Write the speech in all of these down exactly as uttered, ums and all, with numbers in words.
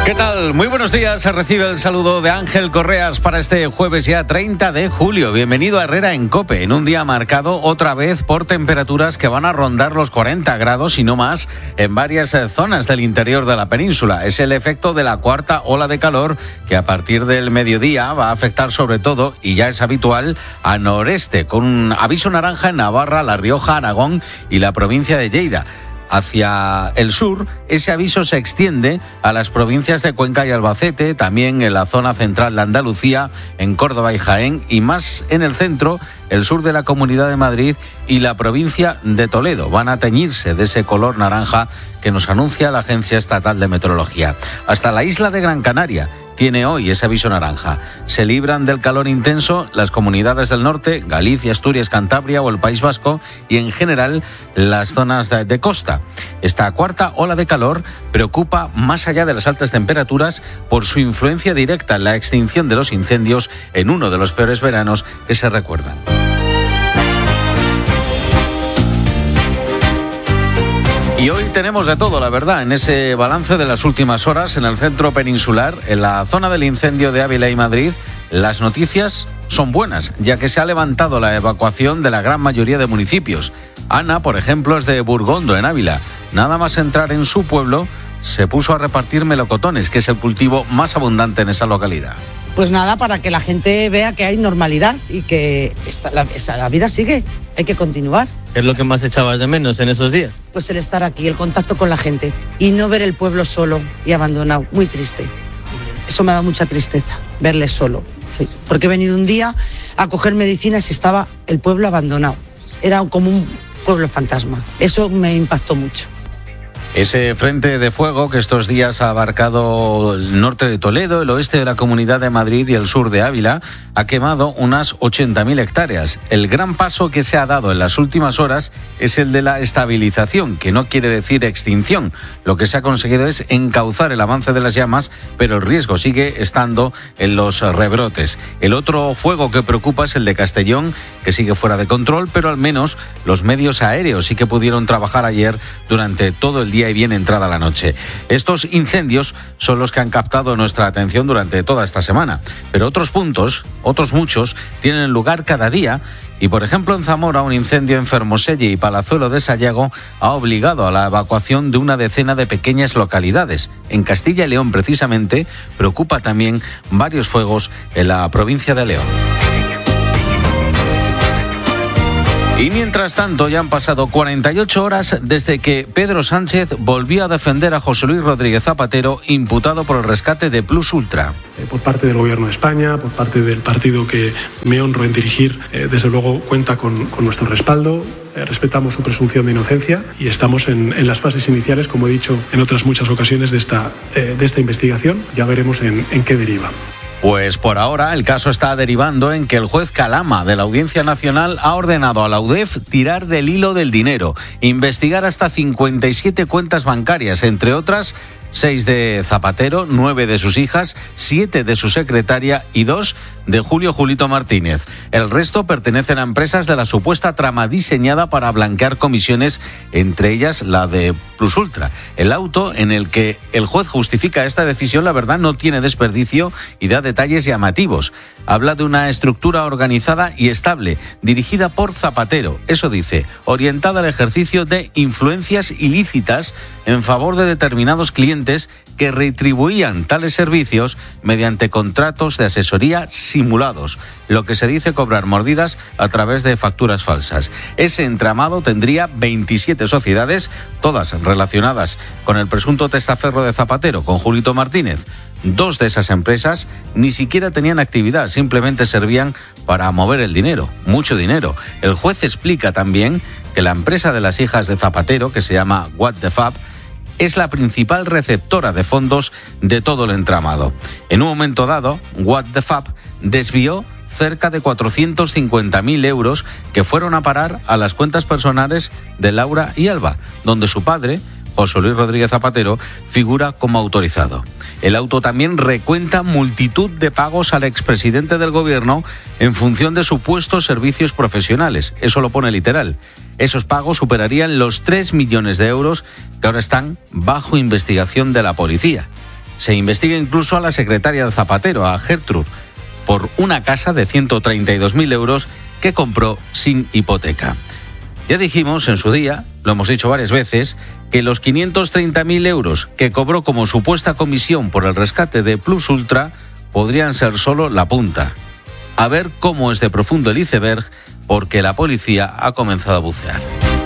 ¿Qué tal? Muy buenos días. Se recibe el saludo de Ángel Correas para este jueves ya treinta de julio. Bienvenido a Herrera en COPE, en un día marcado otra vez por temperaturas que van a rondar los cuarenta grados y no más en varias zonas del interior de la península. Es el efecto de la cuarta ola de calor que a partir del mediodía va a afectar sobre todo, y ya es habitual, a noreste, con un aviso naranja en Navarra, La Rioja, Aragón y la provincia de Lleida. Hacia el sur, ese aviso se extiende a las provincias de Cuenca y Albacete, también en la zona central de Andalucía, en Córdoba y Jaén, y más en el centro, el sur de la Comunidad de Madrid y la provincia de Toledo. Van a teñirse de ese color naranja que nos anuncia la Agencia Estatal de Meteorología. Hasta la isla de Gran Canaria tiene hoy ese aviso naranja. Se libran del calor intenso las comunidades del norte, Galicia, Asturias, Cantabria o el País Vasco, y en general las zonas de, de costa. Esta cuarta ola de calor preocupa más allá de las altas temperaturas por su influencia directa en la extinción de los incendios en uno de los peores veranos que se recuerdan. Y hoy tenemos de todo, la verdad, en ese balance de las últimas horas en el centro peninsular, en la zona del incendio de Ávila y Madrid. Las noticias son buenas, ya que se ha levantado la evacuación de la gran mayoría de municipios. Ana, por ejemplo, es de Burgondo, en Ávila. Nada más entrar en su pueblo, se puso a repartir melocotones, que es el cultivo más abundante en esa localidad. Pues nada, para que la gente vea que hay normalidad y que esta, la, esa, la vida sigue, hay que continuar. ¿Qué es lo que más echabas de menos en esos días? Pues el estar aquí, el contacto con la gente y no ver el pueblo solo y abandonado, muy triste. Eso me ha dado mucha tristeza, verle solo, sí. Porque he venido un día a coger medicinas y estaba el pueblo abandonado. Era como un pueblo fantasma. Eso me impactó mucho. Ese frente de fuego que estos días ha abarcado el norte de Toledo, el oeste de la Comunidad de Madrid y el sur de Ávila, ha quemado unas ochenta mil hectáreas. El gran paso que se ha dado en las últimas horas es el de la estabilización, que no quiere decir extinción. Lo que se ha conseguido es encauzar el avance de las llamas, pero el riesgo sigue estando en los rebrotes. El otro fuego que preocupa es el de Castellón, que sigue fuera de control, pero al menos los medios aéreos sí que pudieron trabajar ayer durante todo el día y bien entrada la noche. Estos incendios son los que han captado nuestra atención durante toda esta semana, pero otros puntos, otros muchos, tienen lugar cada día. Y por ejemplo en Zamora, un incendio en Fermoselle y Palazuelo de Sayago ha obligado a la evacuación de una decena de pequeñas localidades. En Castilla y León, precisamente, preocupa también varios fuegos en la provincia de León. Y mientras tanto, ya han pasado cuarenta y ocho horas desde que Pedro Sánchez volvió a defender a José Luis Rodríguez Zapatero, imputado por el rescate de Plus Ultra. Eh, por parte del Gobierno de España, por parte del partido que me honro en dirigir, eh, desde luego cuenta con, con nuestro respaldo. Eh, respetamos su presunción de inocencia y estamos en, en las fases iniciales, como he dicho en otras muchas ocasiones, de esta, eh, de esta investigación. Ya veremos en, en qué deriva. Pues por ahora el caso está derivando en que el juez Calama de la Audiencia Nacional ha ordenado a la U D E F tirar del hilo del dinero, investigar hasta cincuenta y siete cuentas bancarias, entre otras seis de Zapatero, nueve de sus hijas, siete de su secretaria y dos de Julio Julito Martínez. El resto pertenecen a empresas de la supuesta trama diseñada para blanquear comisiones, entre ellas la de Plus Ultra. El auto en el que el juez justifica esta decisión, la verdad, no tiene desperdicio y da detalles llamativos. Habla de una estructura organizada y estable, dirigida por Zapatero, eso dice, orientada al ejercicio de influencias ilícitas en favor de determinados clientes que retribuían tales servicios mediante contratos de asesoría simulados, lo que se dice cobrar mordidas a través de facturas falsas. Ese entramado tendría veintisiete sociedades, todas relacionadas con el presunto testaferro de Zapatero, con Julito Martínez. Dos de esas empresas ni siquiera tenían actividad, simplemente servían para mover el dinero, mucho dinero. El juez explica también que la empresa de las hijas de Zapatero, que se llama What the Fab, es la principal receptora de fondos de todo el entramado. En un momento dado, What the Fab desvió cerca de cuatrocientos cincuenta mil euros que fueron a parar a las cuentas personales de Laura y Alba, donde su padre, José Luis Rodríguez Zapatero, figura como autorizado. El auto también recuenta multitud de pagos al expresidente del gobierno en función de supuestos servicios profesionales. Eso lo pone literal. Esos pagos superarían los tres millones de euros que ahora están bajo investigación de la policía. Se investiga incluso a la secretaria de Zapatero, a Gertrude, por una casa de ciento treinta y dos mil euros que compró sin hipoteca. Ya dijimos en su día, lo hemos dicho varias veces, que los quinientos treinta mil euros que cobró como supuesta comisión por el rescate de Plus Ultra podrían ser solo la punta. A ver cómo es de profundo el iceberg, porque la policía ha comenzado a bucear.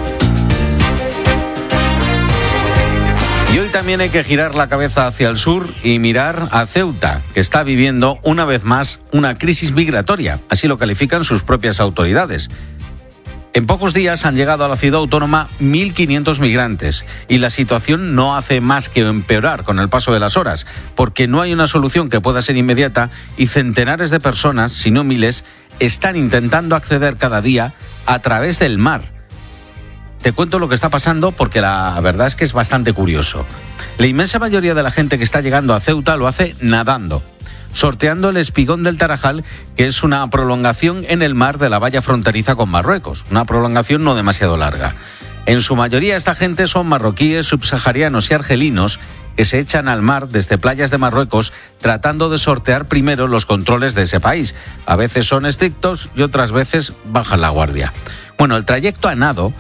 Y hoy también hay que girar la cabeza hacia el sur y mirar a Ceuta, que está viviendo una vez más una crisis migratoria, así lo califican sus propias autoridades. En pocos días han llegado a la ciudad autónoma mil quinientos migrantes y la situación no hace más que empeorar con el paso de las horas, porque no hay una solución que pueda ser inmediata y centenares de personas, si no miles, están intentando acceder cada día a través del mar. Te cuento lo que está pasando porque la verdad es que es bastante curioso. La inmensa mayoría de la gente que está llegando a Ceuta lo hace nadando, sorteando el espigón del Tarajal, que es una prolongación en el mar de la valla fronteriza con Marruecos, una prolongación no demasiado larga. En su mayoría esta gente son marroquíes, subsaharianos y argelinos que se echan al mar desde playas de Marruecos tratando de sortear primero los controles de ese país. A veces son estrictos y otras veces bajan la guardia. Bueno, el trayecto a nado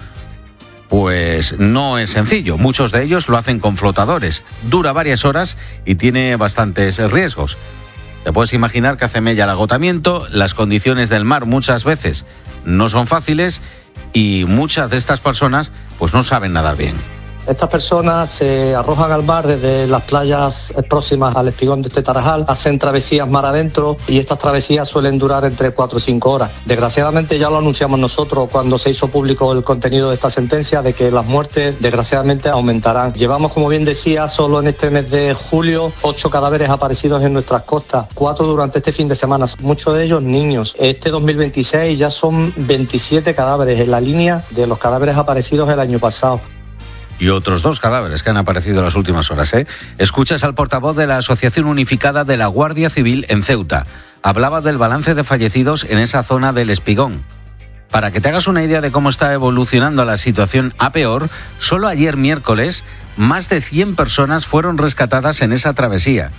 pues no es sencillo. Muchos de ellos lo hacen con flotadores. Dura varias horas y tiene bastantes riesgos. Te puedes imaginar que hace mella el agotamiento, las condiciones del mar muchas veces no son fáciles y muchas de estas personas pues no saben nadar bien. Estas personas se arrojan al mar desde las playas próximas al espigón de este Tarajal, hacen travesías mar adentro y estas travesías suelen durar entre cuatro o cinco horas. Desgraciadamente ya lo anunciamos nosotros cuando se hizo público el contenido de esta sentencia de que las muertes desgraciadamente aumentarán. Llevamos, como bien decía, solo en este mes de julio ocho cadáveres aparecidos en nuestras costas, cuatro durante este fin de semana, muchos de ellos niños. Este dos mil veintiséis ya son veintisiete cadáveres en la línea de los cadáveres aparecidos el año pasado. Y otros dos cadáveres que han aparecido en las últimas horas, ¿eh? Escuchas al portavoz de la Asociación Unificada de la Guardia Civil en Ceuta. Hablaba del balance de fallecidos en esa zona del espigón. Para que te hagas una idea de cómo está evolucionando la situación a peor, solo ayer miércoles más de cien personas fueron rescatadas en esa travesía.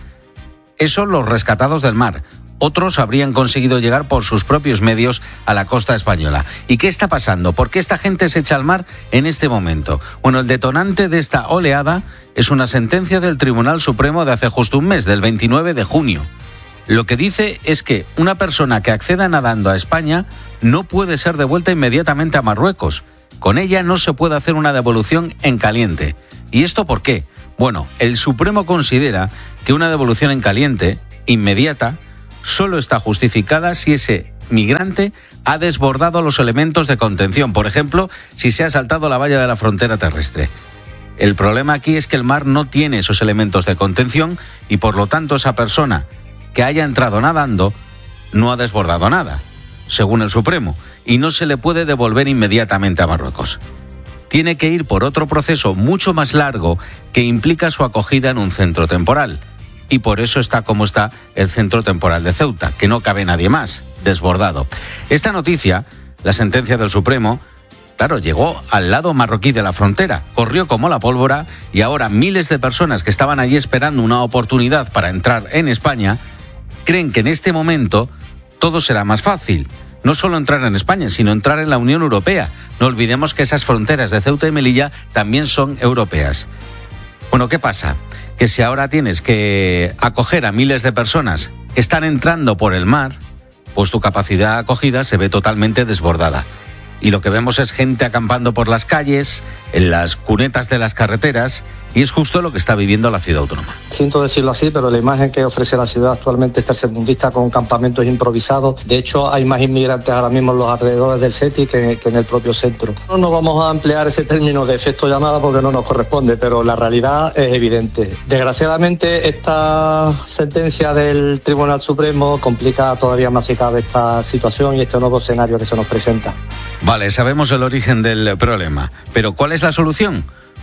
Eso los rescatados del mar. Otros habrían conseguido llegar por sus propios medios a la costa española. ¿Y qué está pasando? ¿Por qué esta gente se echa al mar en este momento? Bueno, el detonante de esta oleada es una sentencia del Tribunal Supremo de hace justo un mes, del veintinueve de junio. Lo que dice es que una persona que acceda nadando a España no puede ser devuelta inmediatamente a Marruecos. Con ella no se puede hacer una devolución en caliente. ¿Y esto por qué? Bueno, el Supremo considera que una devolución en caliente, inmediata, solo está justificada si ese migrante ha desbordado los elementos de contención, por ejemplo, si se ha saltado la valla de la frontera terrestre. El problema aquí es que el mar no tiene esos elementos de contención y por lo tanto esa persona que haya entrado nadando no ha desbordado nada, según el Supremo, y no se le puede devolver inmediatamente a Marruecos. Tiene que ir por otro proceso mucho más largo que implica su acogida en un centro temporal. Y por eso está como está el centro temporal de Ceuta, que no cabe nadie más, desbordado. Esta noticia, la sentencia del Supremo, claro, llegó al lado marroquí de la frontera, corrió como la pólvora y ahora miles de personas que estaban allí esperando una oportunidad para entrar en España, creen que en este momento todo será más fácil. No solo entrar en España, sino entrar en la Unión Europea. No olvidemos que esas fronteras de Ceuta y Melilla también son europeas. Bueno, ¿qué pasa? Que si ahora tienes que acoger a miles de personas que están entrando por el mar, pues tu capacidad de acogida se ve totalmente desbordada. Y lo que vemos es gente acampando por las calles, en las cunetas de las carreteras, y es justo lo que está viviendo la ciudad autónoma. Siento decirlo así, pero la imagen que ofrece la ciudad actualmente es tercermundista, con campamentos improvisados. De hecho, hay más inmigrantes ahora mismo en los alrededores del SETI que, que en el propio centro. No nos vamos a emplear ese término de efecto llamada porque no nos corresponde, pero la realidad es evidente. Desgraciadamente, esta sentencia del Tribunal Supremo complica todavía más si cabe esta situación y este nuevo escenario que se nos presenta. Vale, sabemos el origen del problema, pero ¿cuál es la solución?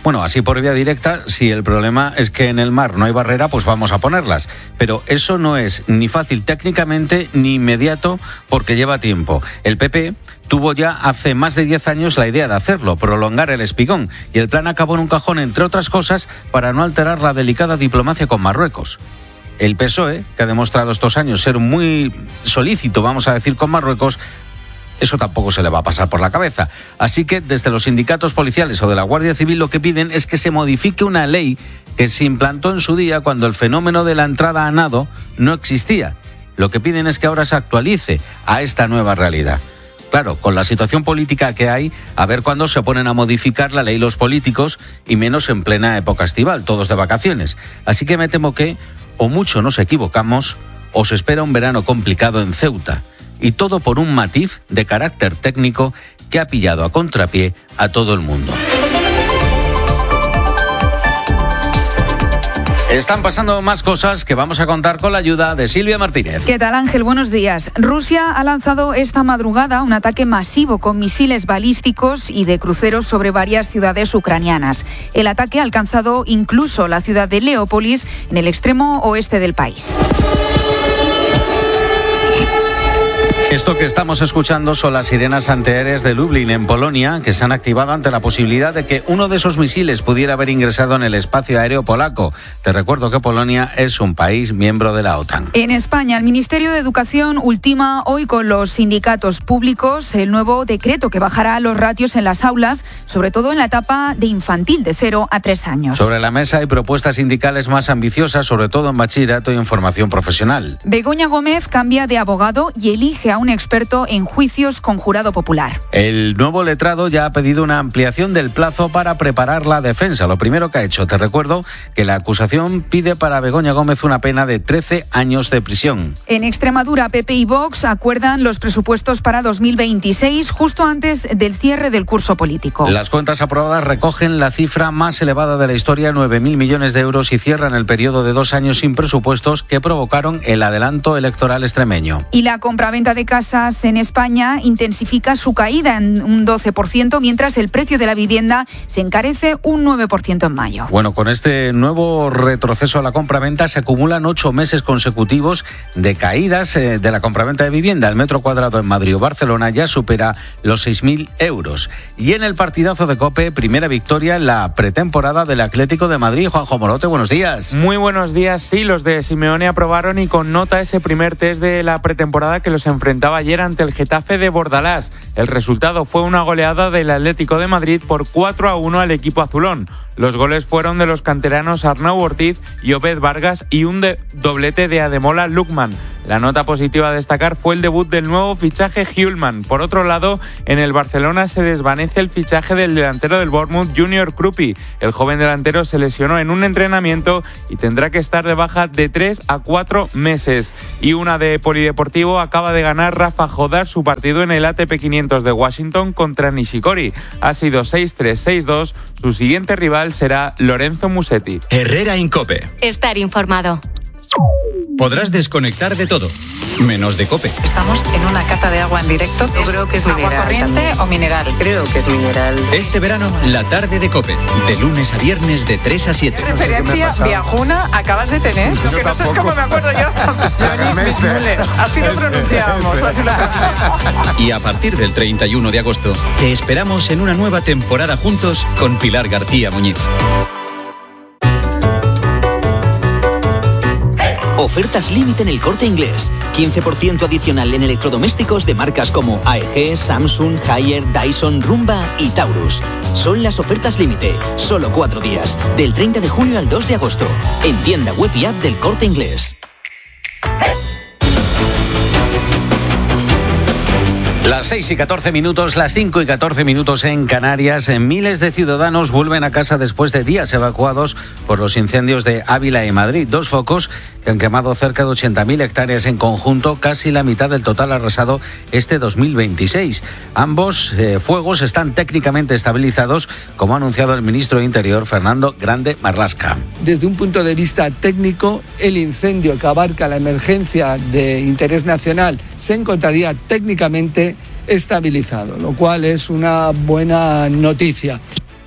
Bueno, así por vía directa, si el problema es que en el mar no hay barrera, pues vamos a ponerlas. Pero eso no es ni fácil técnicamente ni inmediato porque lleva tiempo. El P P tuvo ya hace más de diez años la idea de hacerlo, prolongar el espigón, y el plan acabó en un cajón, entre otras cosas, para no alterar la delicada diplomacia con Marruecos. El P S O E, que ha demostrado estos años ser muy solícito, vamos a decir, con Marruecos, eso tampoco se le va a pasar por la cabeza. Así que desde los sindicatos policiales o de la Guardia Civil lo que piden es que se modifique una ley que se implantó en su día cuando el fenómeno de la entrada a nado no existía. Lo que piden es que ahora se actualice a esta nueva realidad. Claro, con la situación política que hay, a ver cuándo se ponen a modificar la ley los políticos, y menos en plena época estival, todos de vacaciones. Así que me temo que o mucho nos equivocamos o se espera un verano complicado en Ceuta. Y todo por un matiz de carácter técnico que ha pillado a contrapié a todo el mundo. Están pasando más cosas que vamos a contar con la ayuda de Silvia Martínez. ¿Qué tal, Ángel? Buenos días. Rusia ha lanzado esta madrugada un ataque masivo con misiles balísticos y de cruceros sobre varias ciudades ucranianas. El ataque ha alcanzado incluso la ciudad de Leópolis, en el extremo oeste del país. Esto que estamos escuchando son las sirenas antiaéreas de Lublin, en Polonia, que se han activado ante la posibilidad de que uno de esos misiles pudiera haber ingresado en el espacio aéreo polaco. Te recuerdo que Polonia es un país miembro de la OTAN. En España, el Ministerio de Educación ultima hoy con los sindicatos públicos el nuevo decreto que bajará los ratios en las aulas, sobre todo en la etapa de infantil, de cero a tres años. Sobre la mesa hay propuestas sindicales más ambiciosas, sobre todo en bachillerato y en formación profesional. Begoña Gómez cambia de abogado y elige a un experto en juicios con jurado popular. El nuevo letrado ya ha pedido una ampliación del plazo para preparar la defensa. Lo primero que ha hecho, te recuerdo que la acusación pide para Begoña Gómez una pena de trece años de prisión. En Extremadura, P P y Vox acuerdan los presupuestos para dos mil veintiséis, justo antes del cierre del curso político. Las cuentas aprobadas recogen la cifra más elevada de la historia, nueve mil millones de euros, y cierran el periodo de dos años sin presupuestos que provocaron el adelanto electoral extremeño. Y la compraventa de casas en España intensifica su caída en un doce por ciento, mientras el precio de la vivienda se encarece un nueve por ciento en mayo. Bueno, con este nuevo retroceso a la compraventa se acumulan ocho meses consecutivos de caídas eh, de la compraventa de vivienda. El metro cuadrado en Madrid o Barcelona ya supera los seis mil euros. Y en el partidazo de COPE, primera victoria en la pretemporada del Atlético de Madrid. Juanjo Morote, buenos días. Muy buenos días. Sí, los de Simeone aprobaron y con nota ese primer test de la pretemporada que los enfrentaba ayer ante el Getafe de Bordalás. El resultado fue una goleada del Atlético de Madrid por cuatro a uno al equipo azulón. Los goles fueron de los canteranos Arnau Ortiz y Obed Vargas y un de doblete de Ademola Lookman. La nota positiva a destacar fue el debut del nuevo fichaje Hjulman. Por otro lado, en el Barcelona se desvanece el fichaje del delantero del Bournemouth, Junior Krupi. El joven delantero se lesionó en un entrenamiento y tendrá que estar de baja de tres a cuatro meses. Y una de polideportivo, acaba de ganar Rafa Jodar su partido en el A T P quinientos de Washington contra Nishikori. Ha sido seis tres, seis dos. Su siguiente rival será Lorenzo Musetti. Herrera Incope. Estar informado. Podrás desconectar de todo, menos de COPE. Estamos en una cata de agua en directo. Yo creo que es mineral. ¿Agua corriente también o mineral? Creo que es mineral. Este verano, la tarde de COPE, de lunes a viernes de tres a siete. ¿Qué referencia viajuna acabas de tener? Lo que no sé es cómo me acuerdo yo. Así lo pronunciábamos. Así lo... Y a partir del treinta y uno de agosto, te esperamos en una nueva temporada juntos con Pilar García Muñiz. Ofertas límite en El Corte Inglés. quince por ciento adicional en electrodomésticos de marcas como A E G, Samsung, Haier, Dyson, Rumba y Taurus. Son las ofertas límite. Solo cuatro días. Del treinta de julio al dos de agosto. En tienda web y app del Corte Inglés. Las seis y catorce minutos, las cinco y catorce minutos en Canarias. Miles de ciudadanos vuelven a casa después de días evacuados por los incendios de Ávila y Madrid. Dos focos que han quemado cerca de ochenta mil hectáreas en conjunto, casi la mitad del total arrasado este dos mil veintiséis. Ambos eh, fuegos están técnicamente estabilizados, como ha anunciado el ministro de Interior, Fernando Grande Marlasca. Desde un punto de vista técnico, el incendio que abarca la emergencia de interés nacional se encontraría técnicamente estabilizado, lo cual es una buena noticia.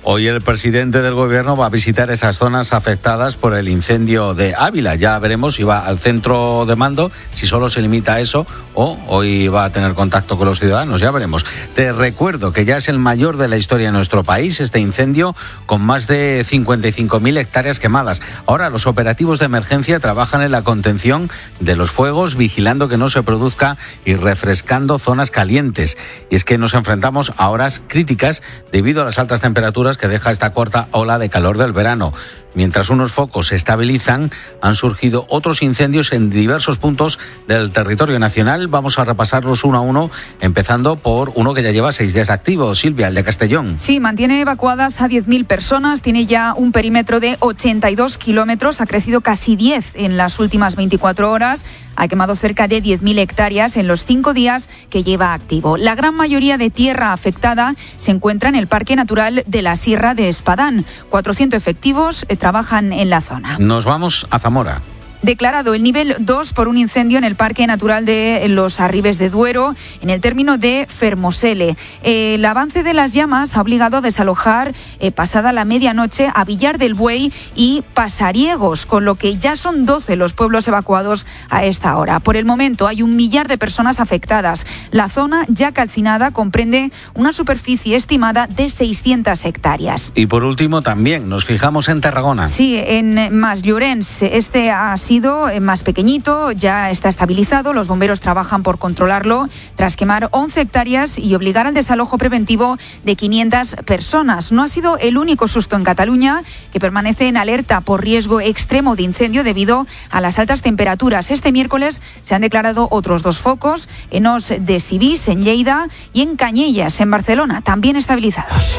Hoy el presidente del gobierno va a visitar esas zonas afectadas por el incendio de Ávila. Ya veremos si va al centro de mando, si solo se limita a eso, o hoy va a tener contacto con los ciudadanos. Ya veremos. Te recuerdo que ya es el mayor de la historia de nuestro país, este incendio, con más de cincuenta y cinco mil hectáreas quemadas. Ahora los operativos de emergencia trabajan en la contención de los fuegos, vigilando que no se produzca y refrescando zonas calientes. Y es que nos enfrentamos a horas críticas debido a las altas temperaturas que deja esta cuarta ola de calor del verano. Mientras unos focos se estabilizan, han surgido otros incendios en diversos puntos del territorio nacional. Vamos a repasarlos uno a uno, empezando por uno que ya lleva seis días activo, Silvia, el de Castellón. Sí, mantiene evacuadas a diez mil personas, tiene ya un perímetro de ochenta y dos kilómetros, ha crecido casi diez en las últimas veinticuatro horas, ha quemado cerca de diez mil hectáreas en los cinco días que lleva activo. La gran mayoría de tierra afectada se encuentra en el Parque Natural de la Sierra de Espadán. cuatrocientos efectivos trabajan en la zona. Nos vamos a Zamora. Declarado el nivel dos por un incendio en el Parque Natural de los Arribes de Duero, en el término de Fermoselle. Eh, el avance de las llamas ha obligado a desalojar, eh, pasada la medianoche, a Villar del Buey y Pasariegos, con lo que ya son doce los pueblos evacuados a esta hora. Por el momento hay un millar de personas afectadas. La zona ya calcinada comprende una superficie estimada de seiscientas hectáreas. Y por último también nos fijamos en Tarragona. Sí, en Masllorenç. Este ha sido más pequeñito, ya está estabilizado. Los bomberos trabajan por controlarlo tras quemar once hectáreas y obligar al desalojo preventivo de quinientas personas. No ha sido el único susto en Cataluña, que permanece en alerta por riesgo extremo de incendio debido a las altas temperaturas. Este miércoles se han declarado otros dos focos, en Os de Civís, en Lleida, y en Cañellas, en Barcelona, también estabilizados.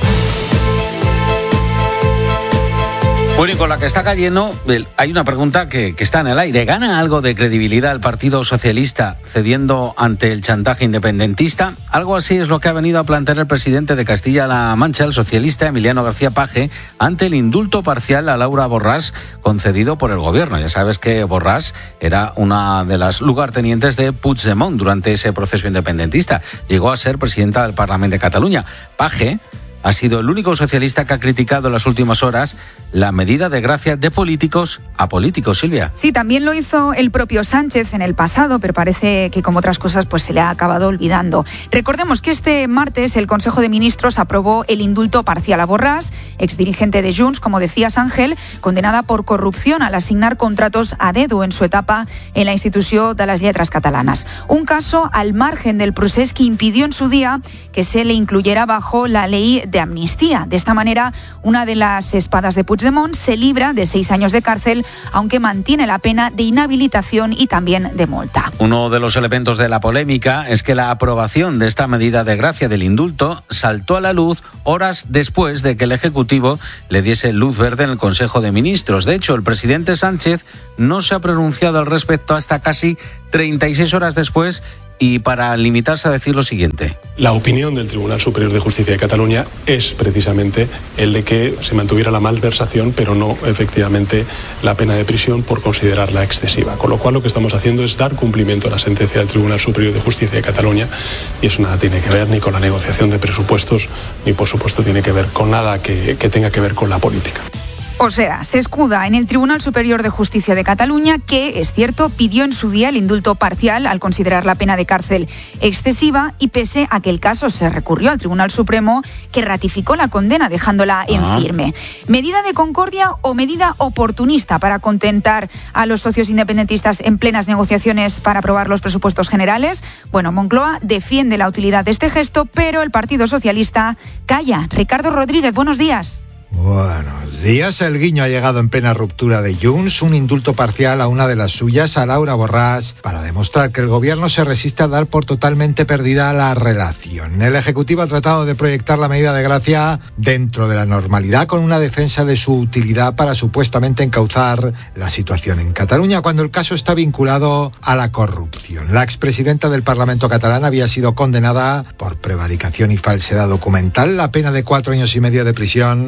Bueno, y con la que está cayendo, hay una pregunta que, que está en el aire. ¿Gana algo de credibilidad el Partido Socialista cediendo ante el chantaje independentista? Algo así es lo que ha venido a plantear el presidente de Castilla-La Mancha, el socialista Emiliano García Paje, ante el indulto parcial a Laura Borràs concedido por el gobierno. Ya sabes que Borràs era una de las lugartenientes de Puigdemont durante ese proceso independentista. Llegó a ser presidenta del Parlamento de Cataluña. Paje ha sido el único socialista que ha criticado en las últimas horas la medida de gracia de políticos a políticos, Silvia. Sí, también lo hizo el propio Sánchez en el pasado, pero parece que como otras cosas pues se le ha acabado olvidando. Recordemos que este martes el Consejo de Ministros aprobó el indulto parcial a Borràs, exdirigente de Junts, como decías Ángel, condenada por corrupción al asignar contratos a dedo en su etapa en la institució de las Lletres Catalanas. Un caso al margen del procés que impidió en su día que se le incluyera bajo la ley de amnistía. De esta manera, una de las espadas de Puigdemont se libra de seis años de cárcel, aunque mantiene la pena de inhabilitación y también de multa. Uno de los elementos de la polémica es que la aprobación de esta medida de gracia del indulto saltó a la luz horas después de que el Ejecutivo le diese luz verde en el Consejo de Ministros. De hecho, el presidente Sánchez no se ha pronunciado al respecto hasta casi treinta y seis horas después, y para limitarse a decir lo siguiente. La opinión del Tribunal Superior de Justicia de Cataluña es precisamente el de que se mantuviera la malversación, pero no efectivamente la pena de prisión por considerarla excesiva. Con lo cual lo que estamos haciendo es dar cumplimiento a la sentencia del Tribunal Superior de Justicia de Cataluña, y eso nada tiene que ver ni con la negociación de presupuestos, ni por supuesto tiene que ver con nada que, que tenga que ver con la política. O sea, se escuda en el Tribunal Superior de Justicia de Cataluña, que, es cierto, pidió en su día el indulto parcial al considerar la pena de cárcel excesiva, y pese a que el caso se recurrió al Tribunal Supremo, que ratificó la condena dejándola en Ah. firme. ¿Medida de concordia o medida oportunista para contentar a los socios independentistas en plenas negociaciones para aprobar los presupuestos generales? Bueno, Moncloa defiende la utilidad de este gesto, pero el Partido Socialista calla. Ricardo Rodríguez, buenos días. Buenos días. El guiño ha llegado en plena ruptura de Junts, un indulto parcial a una de las suyas, a Laura Borràs, para demostrar que el gobierno se resiste a dar por totalmente perdida la relación. El Ejecutivo ha tratado de proyectar la medida de gracia dentro de la normalidad, con una defensa de su utilidad para supuestamente encauzar la situación en Cataluña, cuando el caso está vinculado a la corrupción. La expresidenta del Parlamento catalán había sido condenada por prevaricación y falsedad documental. La pena de cuatro años y medio de prisión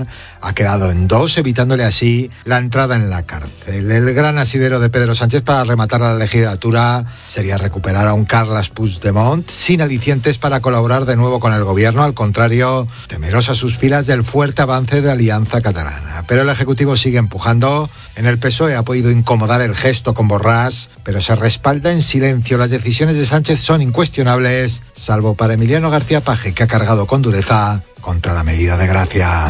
ha quedado en dos, evitándole así la entrada en la cárcel. El gran asidero de Pedro Sánchez para rematar la legislatura sería recuperar a un Carles Puigdemont sin alicientes para colaborar de nuevo con el gobierno, al contrario, temeroso a sus filas del fuerte avance de Alianza Catalana. Pero el Ejecutivo sigue empujando. En el P S O E ha podido incomodar el gesto con Borràs, pero se respalda en silencio. Las decisiones de Sánchez son incuestionables, salvo para Emiliano García Paje, que ha cargado con dureza contra la medida de gracia.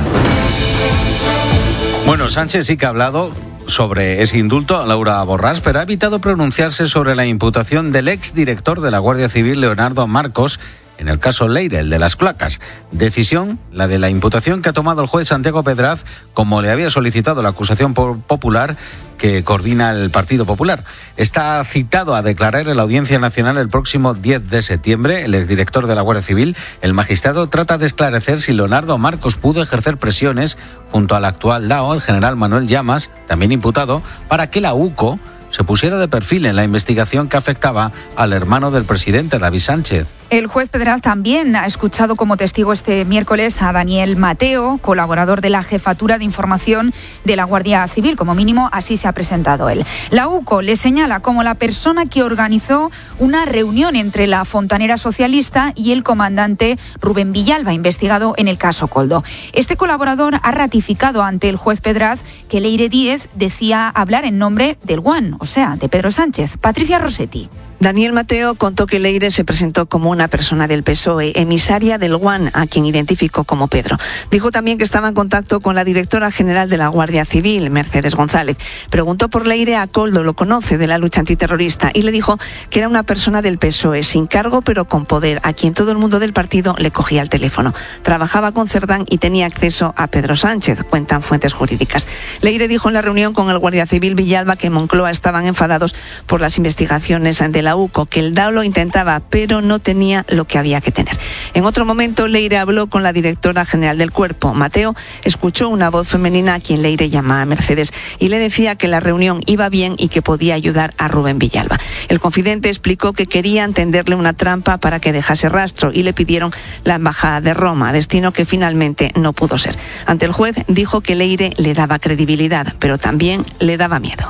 Bueno, Sánchez sí que ha hablado sobre ese indulto a Laura Borràs, pero ha evitado pronunciarse sobre la imputación del exdirector de la Guardia Civil, Leonardo Marcos, en el caso Leire, el de las cloacas. Decisión, la de la imputación que ha tomado el juez Santiago Pedraz, como le había solicitado la acusación popular que coordina el Partido Popular. Está citado a declarar en la Audiencia Nacional el próximo diez de septiembre. El exdirector de la Guardia Civil, el magistrado, trata de esclarecer si Leonardo Marcos pudo ejercer presiones junto al actual D A O, el general Manuel Llamas, también imputado, para que la UCO se pusiera de perfil en la investigación que afectaba al hermano del presidente, David Sánchez. El juez Pedraz también ha escuchado como testigo este miércoles a Daniel Mateo, colaborador de la Jefatura de Información de la Guardia Civil. Como mínimo, así se ha presentado él. La UCO le señala como la persona que organizó una reunión entre la fontanera socialista y el comandante Rubén Villalba, investigado en el caso Koldo. Este colaborador ha ratificado ante el juez Pedraz que Leire Díez decía hablar en nombre del Guan, o sea, de Pedro Sánchez. Patricia Rossetti. Daniel Mateo contó que Leire se presentó como una persona del P S O E, emisaria del Guan, a quien identificó como Pedro. Dijo también que estaba en contacto con la directora general de la Guardia Civil, Mercedes González. Preguntó por Leire a Koldo, lo conoce de la lucha antiterrorista, y le dijo que era una persona del P S O E, sin cargo pero con poder, a quien todo el mundo del partido le cogía el teléfono. Trabajaba con Cerdán y tenía acceso a Pedro Sánchez, cuentan fuentes jurídicas. Leire dijo en la reunión con el Guardia Civil Villalba que en Moncloa estaban enfadados por las investigaciones de la UCO, que el D A O lo intentaba, pero no tenía lo que había que tener. En otro momento, Leire habló con la directora general del Cuerpo. Mateo escuchó una voz femenina a quien Leire llama a Mercedes y le decía que la reunión iba bien y que podía ayudar a Rubén Villalba. El confidente explicó que querían tenderle una trampa para que dejase rastro y le pidieron la embajada de Roma, destino que finalmente no pudo ser. Ante el juez dijo que Leire le daba credibilidad, pero también le daba miedo.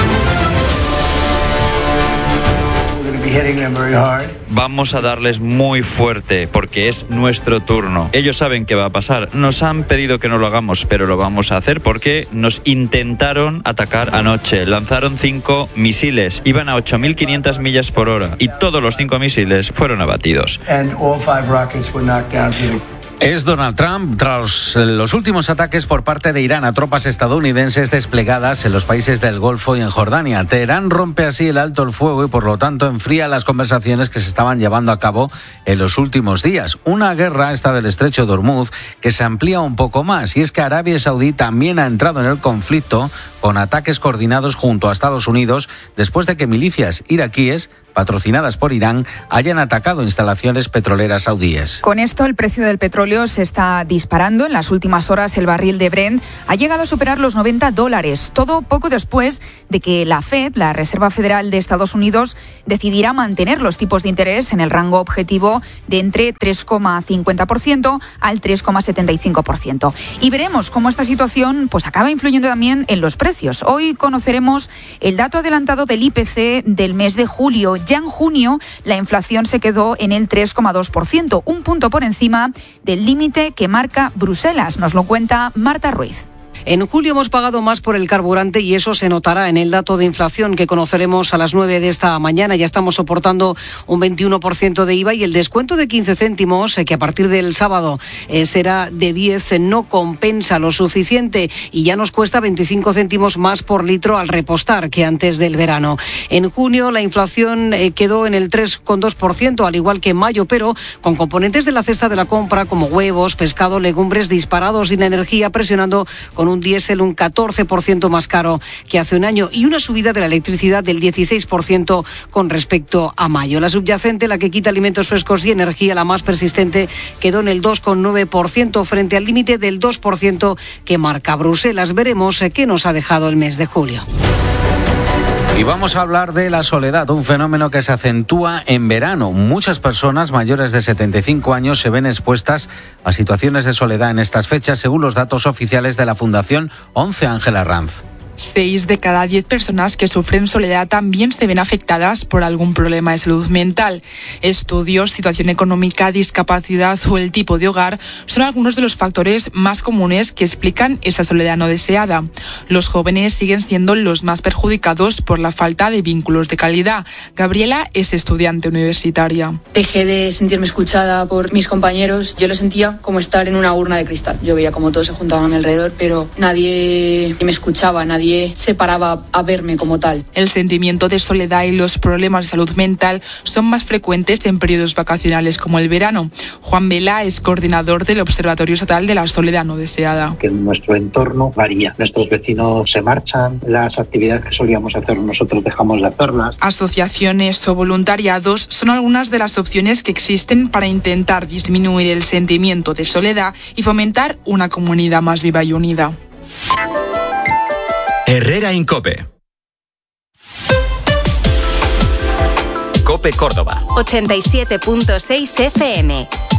Vamos a darles muy fuerte porque es nuestro turno. Ellos saben qué va a pasar. Nos han pedido que no lo hagamos, pero lo vamos a hacer porque nos intentaron atacar anoche. Lanzaron cinco misiles. Iban a ocho mil quinientas millas por hora y todos los cinco misiles fueron abatidos. Es Donald Trump tras los últimos ataques por parte de Irán a tropas estadounidenses desplegadas en los países del Golfo y en Jordania. Teherán rompe así el alto el fuego y por lo tanto enfría las conversaciones que se estaban llevando a cabo en los últimos días. Una guerra, esta del estrecho de Hormuz, que se amplía un poco más, y es que Arabia Saudí también ha entrado en el conflicto con ataques coordinados junto a Estados Unidos después de que milicias iraquíes patrocinadas por Irán hayan atacado instalaciones petroleras saudíes. Con esto el precio del petróleo se está disparando. En las últimas horas el barril de Brent ha llegado a superar los noventa dólares. Todo poco después de que la Fed, la Reserva Federal de Estados Unidos, decidirá mantener los tipos de interés en el rango objetivo de entre tres coma cincuenta por ciento al tres coma setenta y cinco por ciento. Y veremos cómo esta situación pues acaba influyendo también en los precios. Hoy conoceremos el dato adelantado del I P C del mes de julio. Ya en junio la inflación se quedó en el tres coma dos por ciento, un punto por encima del límite que marca Bruselas. Nos lo cuenta Marta Ruiz. En julio hemos pagado más por el carburante y eso se notará en el dato de inflación que conoceremos a las nueve de esta mañana. Ya estamos soportando un veintiuno por ciento de I V A y el descuento de quince céntimos, que a partir del sábado eh, será de diez, no compensa lo suficiente y ya nos cuesta veinticinco céntimos más por litro al repostar que antes del verano. En junio la inflación eh, quedó en el tres coma dos por ciento, al igual que en mayo, pero con componentes de la cesta de la compra como huevos, pescado, legumbres disparados y la energía presionando con un diésel un catorce por ciento más caro que hace un año y una subida de la electricidad del dieciséis por ciento con respecto a mayo. La subyacente, la que quita alimentos frescos y energía, la más persistente, quedó en el dos coma nueve por ciento frente al límite del dos por ciento que marca Bruselas. Veremos qué nos ha dejado el mes de julio. Y vamos a hablar de la soledad, un fenómeno que se acentúa en verano. Muchas personas mayores de setenta y cinco años se ven expuestas a situaciones de soledad en estas fechas, según los datos oficiales de la Fundación once Ángela Ranz. Seis de cada diez personas que sufren soledad también se ven afectadas por algún problema de salud mental. Estudios, situación económica, discapacidad o el tipo de hogar son algunos de los factores más comunes que explican esa soledad no deseada. Los jóvenes siguen siendo los más perjudicados por la falta de vínculos de calidad. Gabriela es estudiante universitaria. Dejé de sentirme escuchada por mis compañeros. Yo lo sentía como estar en una urna de cristal. Yo veía como todos se juntaban a mi alrededor, pero nadie me escuchaba, nadie se paraba a verme como tal. El sentimiento de soledad y los problemas de salud mental son más frecuentes en periodos vacacionales como el verano. Juan Vela es coordinador del Observatorio Estatal de la Soledad No Deseada. Que nuestro entorno varía. Nuestros vecinos se marchan, las actividades que solíamos hacer nosotros dejamos de hacerlas. Asociaciones o voluntariados son algunas de las opciones que existen para intentar disminuir el sentimiento de soledad y fomentar una comunidad más viva y unida. Herrera en COPE. COPE Córdoba. ochenta y siete punto seis F M.